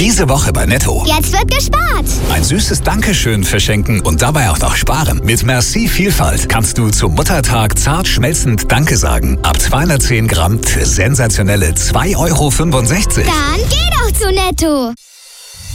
Diese Woche bei Netto. Jetzt wird gespart. Ein süßes Dankeschön verschenken und dabei auch noch sparen. Mit Merci Vielfalt kannst du zum Muttertag zart schmelzend Danke sagen. Ab 210 Gramm für sensationelle 2,65 €. Dann geh doch zu Netto.